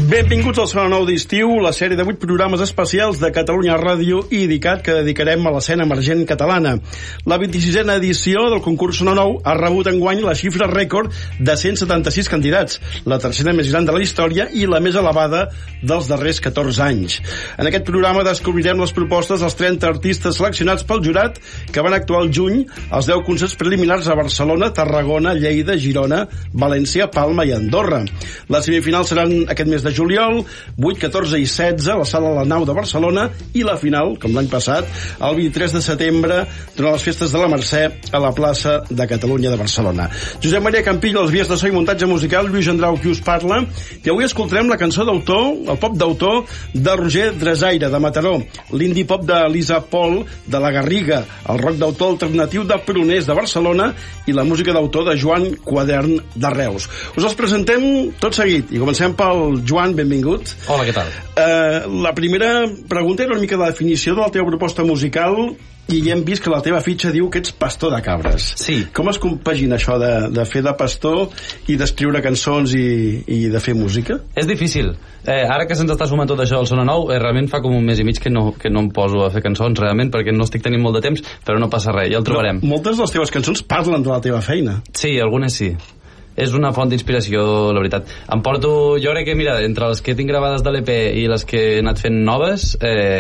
Benvinguts al Sona Nou d'Estiu, la sèrie de 8 programes especials de Catalunya Ràdio i IDICAT que dedicarem a l'escena emergent catalana. La 26a edició del concurs Sona Nou ha rebut enguany la xifra rècord de 176 candidats, la tercera més gran de la història i la més elevada dels darrers 14 anys. En aquest programa descobrirem les propostes dels 30 artistes seleccionats pel jurat que van actuar al juny als 10 concerts preliminars a Barcelona, Tarragona, Lleida, Girona, València, Palma i Andorra. Les semifinals seran aquest mes de juliol, 8, 14 i 16 a la Sala La Nau de Barcelona, i la final, com l'any passat, el 23 de setembre durant les festes de la Mercè a la plaça de Catalunya de Barcelona. Josep Maria Campillo, els vies de so i muntatge musical, Lluís Andrau qui us parla, i avui escoltarem la cançó d'autor, el pop d'autor de Roger Dresaire de Mataró, l'indie pop de Lisa Paul de la Garriga, el rock d'autor alternatiu de Pruners de Barcelona i la música d'autor de Joan Quadern de Reus. Us els presentem tot seguit i comencem pel Joan, benvingut. Hola, què tal? La primera pregunta era una mica la definició de la teva proposta musical i ja hem vist que la teva fitxa diu que ets pastor de cabres. Sí. Com es compagina això de fer de pastor i d'escriure cançons i de fer música? És difícil. Ara que se'ns està sumant tot això al Sona Nou, realment fa com un mes i mig que no em poso a fer cançons, realment, perquè no estic tenint molt de temps, però no passa res, ja el trobarem. Però moltes de les teves cançons parlen de la teva feina. Sí, algunes sí. És una font d'inspiració, la veritat. Em porto, jo crec que, mira, entre les que tinc gravades de l'EP i les que he anat fent noves,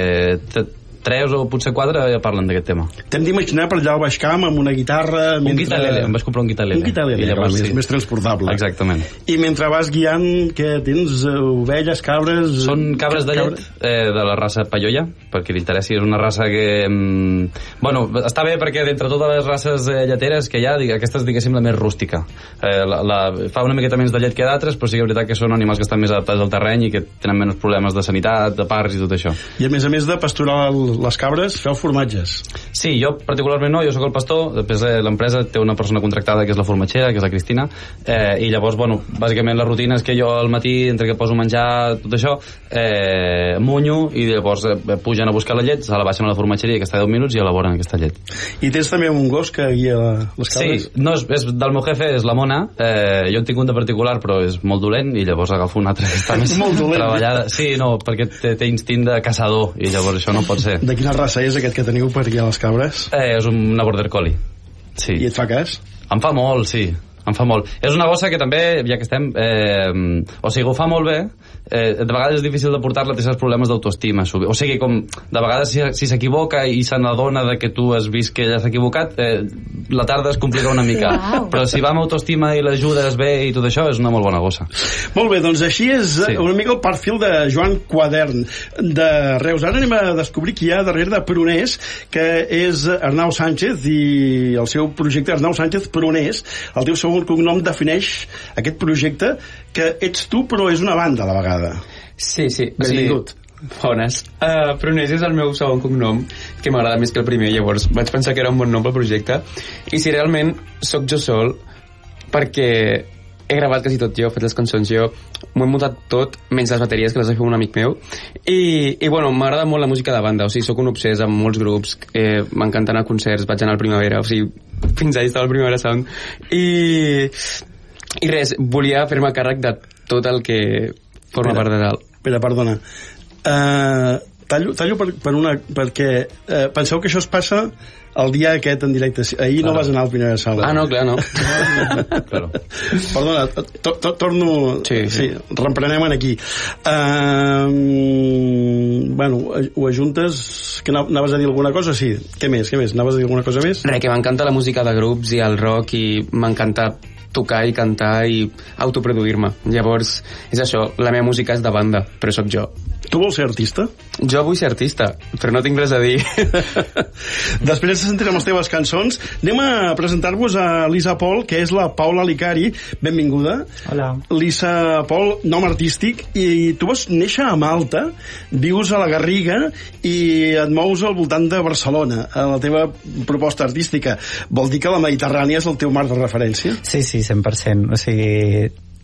3 o potser 4 ja parlen d'aquest tema. T'hem d'imaginar per allà al Baix Camp amb una guitarra... Un guitarrele, em vaig comprar un guitarrele. Un guitarrele, llavors, més transportable. Exactament. I mentre vas guiant, que tens ovelles, cabres... Són cabres de llet, de la raça Pallolla, perquè l'interessi. És una raça que... Bueno, està bé perquè d'entre totes les races lleteres que hi ha, aquesta és, diguéssim, la més rústica. Fa una miqueta menys de llet que d'altres, però sí que és veritat que són animals que estan més adaptats al terreny i que tenen menys problemes de sanitat, de parts i tot això. I a més de pasturar les cabres, feu formatges. Sí, jo particularment no, jo sóc el pastor, després l'empresa té una persona contractada que és la formatgera, que és la Cristina, i llavors, bueno, bàsicament la rutina és que jo al matí, entre que poso menjar, tot això, munyo, i llavors pugen a buscar la llet, se la baixen a la formatgeria, que està 10 minuts, i elaboren aquesta llet. I tens també un gos que guia les cabres? Sí, no, és del meu jefe, és la Mona, jo en tinc un de particular, però és molt dolent, i llavors agafo un altre que està més treballada. Sí, no, perquè té instint de caçador, i llavors això no pot ser. De quina raça és aquest que teniu per guiar les cabres? És una border collie. Sí. I et fa cas? Em fa molt, sí. Em fa molt. És una gossa que també, ja que estem... o sigui, ho fa molt bé. De vegades és difícil de portar-la, té certs problemes d'autoestima. O sigui, com de vegades si s'equivoca i se n'adona que tu has vist que ella s'ha equivocat, la tarda es complica una mica. Wow. Però si va amb autoestima i l'ajudes bé i tot això, és una molt bona gossa. Molt bé, doncs així és una mica el perfil de Joan Quadern de Reus. Ara anem a descobrir qui hi ha darrere de Pruners, que és Arnau Sánchez, i el seu projecte Arnau Sánchez Pruners. El teu segon cognom defineix aquest projecte, que ets tu però és una banda a la vegada. Sí. Benvingut. Bones. Pruners és el meu segon cognom, que m'agrada més que el primer, llavors vaig pensar que era un bon nom pel projecte, i si realment sóc jo sol, perquè he gravat quasi tot jo, he fet les cançons jo, m'ho he muntat tot, menys les bateries, que les he fet un amic meu, i bueno, m'agrada molt la música de banda, o sigui, sóc un obsès amb molts grups, m'encanta anar a concerts, vaig anar al Primavera, o sigui, fins ahir estava al Primavera Sound, i res, volia fer-me càrrec de tot el que forma part de dalt. Espera, perdona. Tallo perquè penseu que això es passa el dia aquest en directe. Ahir no vas anar al Primavera Sound. Ah, no, clar, no. Claro. Perdona, torno... Sí, reprenem aquí. Bueno, ho ajuntes... Que anaves a dir alguna cosa? Sí. Què més? Anaves a dir alguna cosa més? Res, que m'encanta la música de grups i el rock, i m'encanta tocar i cantar i autoproduir-me. Llavors, és això, la meva música és de banda, però sóc jo. Tu vols ser artista? Jo vull ser artista, però no tinc res a dir. Després sentirem les teves cançons. Anem a presentar-vos a Lisa Paul, que és la Paula Licari. Benvinguda. Hola. Lisa Paul, nom artístic, i tu vas néixer a Malta, vius a la Garriga i et mous al voltant de Barcelona. La teva proposta artística vol dir que la Mediterrània és el teu mar de referència? Sí, 100%. O sigui,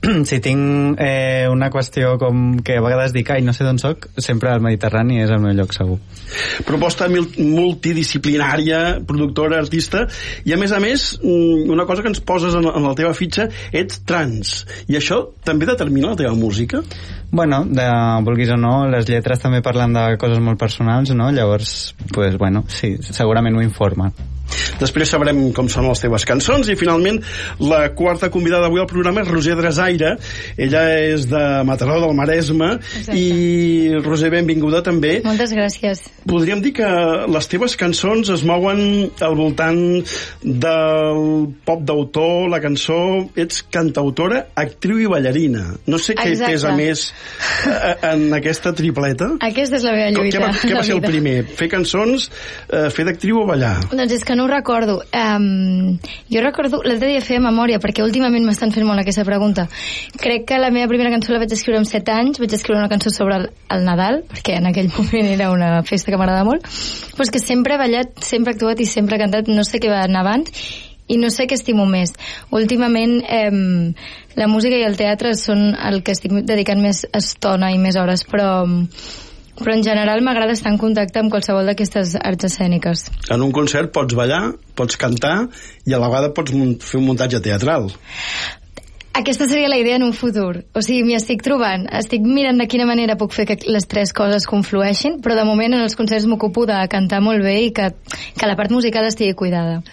si tinc una qüestió com que a vegades dic ai, no sé d'on soc, sempre el Mediterrani és el meu lloc segur. Proposta multidisciplinària, productora, artista, i a més, una cosa que ens poses en la teva fitxa, ets trans, i això també determina la teva música? Bueno, vulguis o no, les lletres també parlen de coses molt personals, no? Llavors, pues, bueno, sí, segurament ho informa. Després sabrem com són les teves cançons i finalment la quarta convidada d'avui al programa és Roser Drasaire. Ella és de Mataró, del Maresme. Exacte. I Roser, benvinguda també. Moltes gràcies. Podríem dir que les teves cançons es mouen al voltant del pop d'autor, la cançó, ets cantautora, actriu i ballarina. No sé què pesa més en aquesta tripleta. Aquesta és la meva lluita. Què va ser el primer? Fer cançons, fer d'actriu o ballar? Doncs és que no ho recordo. Jo recordo, l'altre dia feia memòria, perquè últimament m'estan fent molt aquesta pregunta. Crec que la meva primera cançó la vaig escriure amb 7 anys, vaig escriure una cançó sobre el Nadal, perquè en aquell moment era una festa que m'agradava molt, però és que sempre he ballat, sempre he actuat i sempre he cantat, no sé què va anar abans, i no sé què estimo més. Últimament la música i el teatre són el que estic dedicant més estona i més hores, però en general m'agrada estar en contacte amb qualsevol d'aquestes arts escèniques. En un concert pots ballar, pots cantar i a la vegada pots fer un muntatge teatral. Aquesta seria la idea en un futur. O sigui, m'hi estic trobant. Estic mirant de quina manera puc fer que les tres coses conflueixin, però de moment en els concerts m'ocupo de cantar molt bé i que la part musical estigui cuidada.